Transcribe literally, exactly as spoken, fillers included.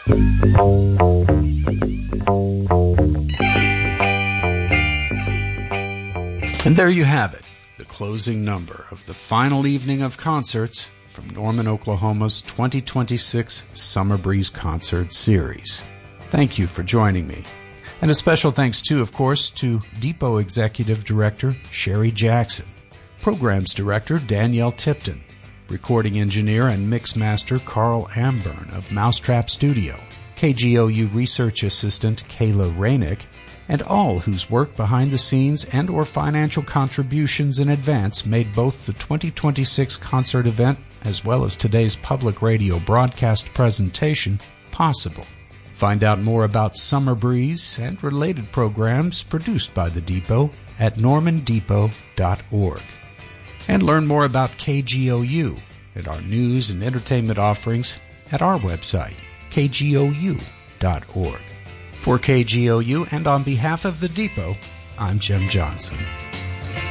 And there you have it, the closing number of the final evening of concerts from Norman, Oklahoma's twenty twenty-six Summer Breeze Concert Series. Thank you for joining me. And a special thanks too, of course, to Depot Executive Director Sherry Jackson, Programs Director Danielle Tipton, Recording Engineer and Mix Master Carl Amburn of Mousetrap Studio, K G O U Research Assistant Kayla Rainick, and all whose work behind the scenes and or financial contributions in advance made both the twenty twenty-six concert event as well as today's public radio broadcast presentation possible. Find out more about Summer Breeze and related programs produced by the Depot at norman depot dot org. And learn more about K G O U and our news and entertainment offerings at our website, k g o u dot org. For K G O U and on behalf of the Depot, I'm Jim Johnson.